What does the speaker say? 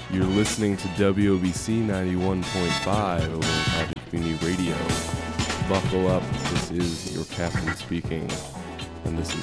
You're listening to WOBC 91.5 over Project Community Radio. Buckle up, this is your captain speaking, and this is